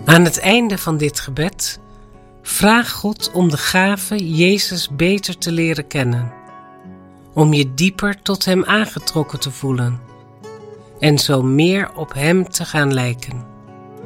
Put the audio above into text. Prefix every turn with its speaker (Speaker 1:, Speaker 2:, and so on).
Speaker 1: Aan het einde van dit gebed vraag God om de gave Jezus beter te leren kennen, om je dieper tot Hem aangetrokken te voelen en zo meer op Hem te gaan lijken.